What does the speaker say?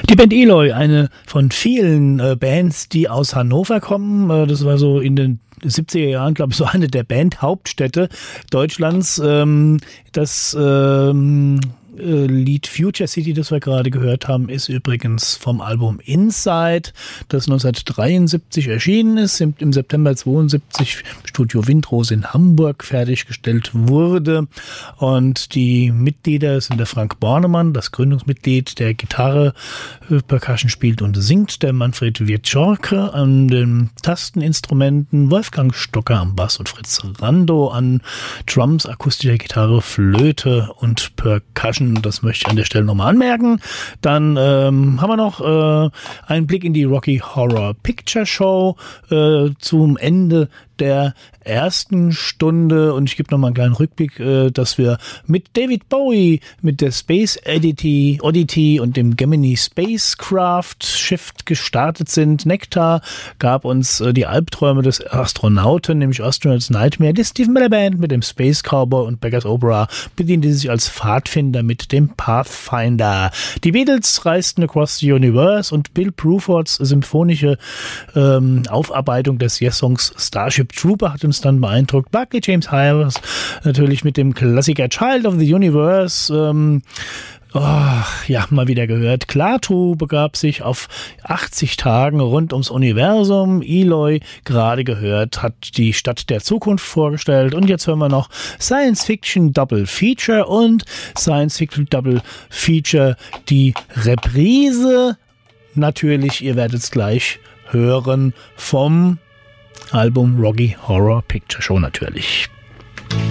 Die Band Eloy, eine von vielen Bands, die aus Hannover kommen. Das war so in den 70er Jahren, glaube ich, so eine der Bandhauptstädte Deutschlands. Das Lied Future City, das wir gerade gehört haben, ist übrigens vom Album Inside, das 1973 erschienen ist, im September 72 Studio Windrose in Hamburg fertiggestellt wurde. Und die Mitglieder sind der Frank Bornemann, das Gründungsmitglied, der Gitarre, Percussion spielt und singt, der Manfred Wieczorke an den Tasteninstrumenten, Wolfgang Stocker am Bass und Fritz Rando an Drums, akustischer Gitarre, Flöte und Percussion. Das möchte ich an der Stelle nochmal anmerken. Dann haben wir noch einen Blick in die Rocky Horror Picture Show zum Ende der ersten Stunde, und ich gebe nochmal einen kleinen Rückblick, dass wir mit David Bowie, mit der Space Oddity und dem Gemini Spacecraft Shift gestartet sind. Nectar gab uns die Albträume des Astronauten, nämlich Astronaut's Nightmare. Die Stephen Miller Band mit dem Space Cowboy und Beggars Opera bediente sich als Pfadfinder mit dem Pathfinder. Die Beatles reisten across the universe, und Bill Bruford's symphonische Aufarbeitung des Yes-Songs Starship Trooper hat uns dann beeindruckt. Buckley James Hires natürlich mit dem Klassiker Child of the Universe. Mal wieder gehört. Klaatu begab sich auf 80 Tagen rund ums Universum. Eloy, gerade gehört, hat die Stadt der Zukunft vorgestellt. Und jetzt hören wir noch Science Fiction Double Feature und Science Fiction Double Feature die Reprise. Natürlich, ihr werdet es gleich hören, vom Album Rocky Horror Picture Show natürlich.